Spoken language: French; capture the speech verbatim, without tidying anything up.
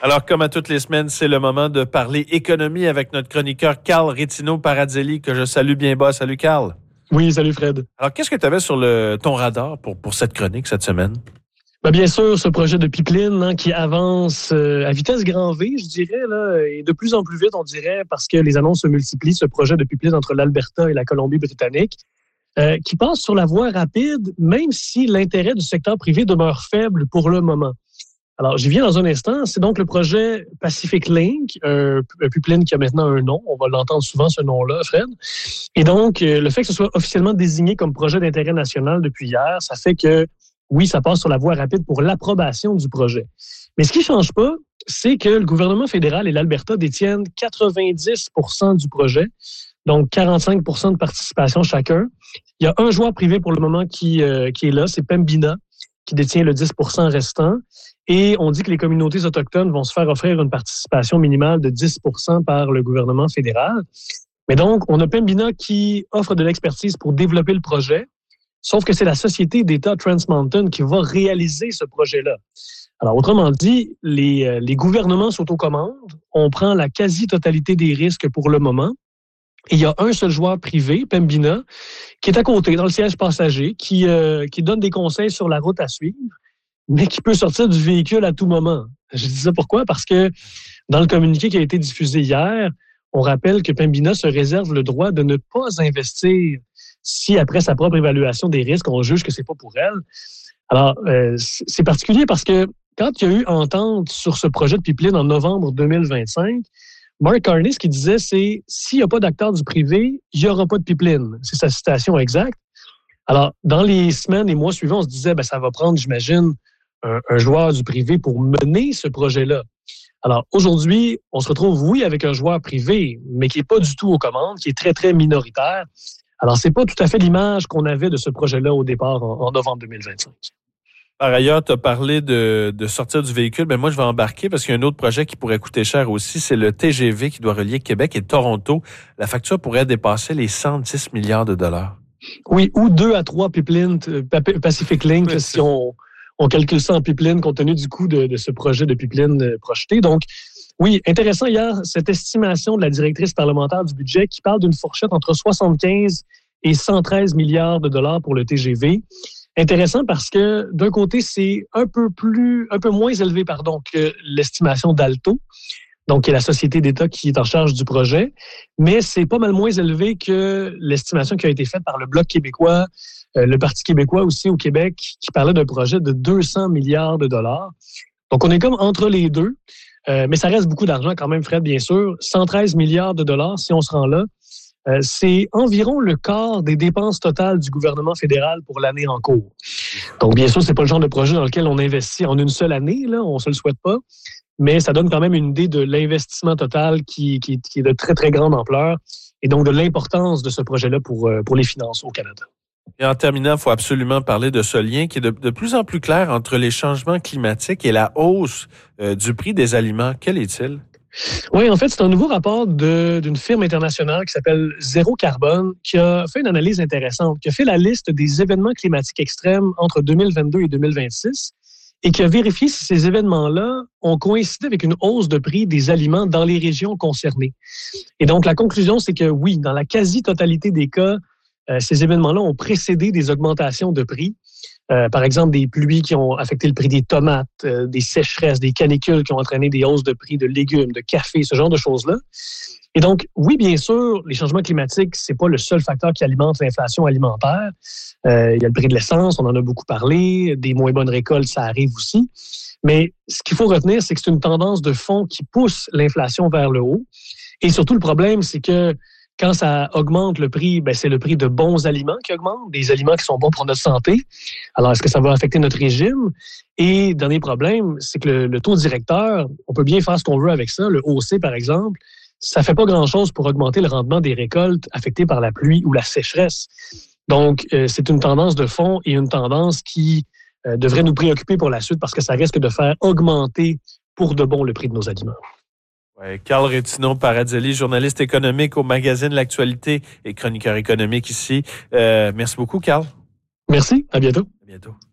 Alors, comme à toutes les semaines, c'est le moment de parler économie avec notre chroniqueur Carl Rétino-Paradzelli, que je salue bien bas. Salut, Carl. Oui, salut, Fred. Alors, qu'est-ce que tu avais sur le, ton radar pour, pour cette chronique cette semaine? Ben, bien sûr, ce projet de pipeline hein, qui avance euh, à vitesse grand V, je dirais, là, et de plus en plus vite, on dirait, parce que les annonces se multiplient, ce projet de pipeline entre l'Alberta et la Colombie-Britannique, euh, qui passe sur la voie rapide, même si l'intérêt du secteur privé demeure faible pour le moment. Alors, j'y viens dans un instant. C'est donc le projet Pacific Link, un, un pipeline qui a maintenant un nom. On va l'entendre souvent, ce nom-là, Fred. Et donc, euh, le fait que ce soit officiellement désigné comme projet d'intérêt national depuis hier, ça fait que, oui, ça passe sur la voie rapide pour l'approbation du projet. Mais ce qui ne change pas, c'est que le gouvernement fédéral et l'Alberta détiennent quatre-vingt-dix pour cent du projet, donc quarante-cinq pour cent de participation chacun. Il y a un joueur privé pour le moment qui, euh, qui est là, c'est Pembina, qui détient le dix pour cent restant. Et on dit que les communautés autochtones vont se faire offrir une participation minimale de dix pour cent par le gouvernement fédéral. Mais donc, on a Pembina qui offre de l'expertise pour développer le projet, sauf que c'est la société d'État Trans Mountain qui va réaliser ce projet-là. Alors, autrement dit, les, les gouvernements s'autocommandent, on prend la quasi-totalité des risques pour le moment, et il y a un seul joueur privé, Pembina, qui est à côté, dans le siège passager, qui, euh, qui donne des conseils sur la route à suivre, mais qui peut sortir du véhicule à tout moment. Je dis ça pourquoi? Parce que dans le communiqué qui a été diffusé hier, on rappelle que Pembina se réserve le droit de ne pas investir si, après sa propre évaluation des risques, on juge que c'est pas pour elle. Alors, euh, c'est particulier parce que quand il y a eu entente sur ce projet de pipeline en novembre deux mille vingt-cinq, Mark Carney, ce qu'il disait, c'est « s'il n'y a pas d'acteurs du privé, il n'y aura pas de pipeline ». C'est sa citation exacte. Alors, dans les semaines et mois suivants, on se disait ben, « ça va prendre, j'imagine, un, un joueur du privé pour mener ce projet-là ». Alors, aujourd'hui, on se retrouve, oui, avec un joueur privé, mais qui n'est pas du tout aux commandes, qui est très, très minoritaire. Alors, c'est pas tout à fait l'image qu'on avait de ce projet-là au départ en, en novembre deux mille vingt-cinq. Par ailleurs, tu as parlé de, de sortir du véhicule. Ben moi, je vais embarquer parce qu'il y a un autre projet qui pourrait coûter cher aussi. C'est le T G V qui doit relier Québec et Toronto. La facture pourrait dépasser les cent dix milliards de dollars. Oui, ou deux à trois pipelines Pacific Link, oui, si on, on calcule ça en pipeline, compte tenu du coût de, de ce projet de pipeline projeté. Donc, oui, intéressant hier, cette estimation de la directrice parlementaire du budget qui parle d'une fourchette entre soixante-quinze et cent treize milliards de dollars pour le T G V. Intéressant parce que, d'un côté, c'est un peu plus, un peu moins élevé, pardon, que l'estimation d'Alto, donc qui est la société d'État qui est en charge du projet, mais c'est pas mal moins élevé que l'estimation qui a été faite par le Bloc québécois, euh, le Parti québécois aussi au Québec, qui parlait d'un projet de deux cents milliards de dollars. Donc, on est comme entre les deux, euh, mais ça reste beaucoup d'argent quand même, Fred, bien sûr. cent treize milliards de dollars, si on se rend là. Euh, c'est environ le quart des dépenses totales du gouvernement fédéral pour l'année en cours. Donc, bien sûr, c'est pas le genre de projet dans lequel on investit en une seule année, là, on se le souhaite pas, mais ça donne quand même une idée de l'investissement total qui, qui, qui est de très, très grande ampleur et donc de l'importance de ce projet-là pour, pour les finances au Canada. Et en terminant, il faut absolument parler de ce lien qui est de, de plus en plus clair entre les changements climatiques et la hausse euh, du prix des aliments. Quel est-il? Oui, en fait, c'est un nouveau rapport de, d'une firme internationale qui s'appelle Zéro Carbone qui a fait une analyse intéressante, qui a fait la liste des événements climatiques extrêmes entre deux mille vingt-deux et deux mille vingt-six et qui a vérifié si ces événements-là ont coïncidé avec une hausse de prix des aliments dans les régions concernées. Et donc, la conclusion, c'est que oui, dans la quasi-totalité des cas, euh, ces événements-là ont précédé des augmentations de prix. Euh, par exemple, des pluies qui ont affecté le prix des tomates, euh, des sécheresses, des canicules qui ont entraîné des hausses de prix de légumes, de café, ce genre de choses-là. Et donc, oui, bien sûr, les changements climatiques, c'est pas le seul facteur qui alimente l'inflation alimentaire. Euh, il y a le prix de l'essence, on en a beaucoup parlé, des moins bonnes récoltes, ça arrive aussi. Mais ce qu'il faut retenir, c'est que c'est une tendance de fond qui pousse l'inflation vers le haut. Et surtout, le problème, c'est que quand ça augmente le prix, ben c'est le prix de bons aliments qui augmente, des aliments qui sont bons pour notre santé. Alors, est-ce que ça va affecter notre régime? Et dernier problème, c'est que le, le taux directeur, on peut bien faire ce qu'on veut avec ça, le hausser par exemple, ça fait pas grand-chose pour augmenter le rendement des récoltes affectées par la pluie ou la sécheresse. Donc, euh, c'est une tendance de fond et une tendance qui euh, devrait nous préoccuper pour la suite parce que ça risque de faire augmenter pour de bon le prix de nos aliments. Ouais, Carl Rétino-Paradzelli, journaliste économique au magazine L'Actualité et chroniqueur économique ici. Euh, merci beaucoup, Carl. Merci, à bientôt. À bientôt.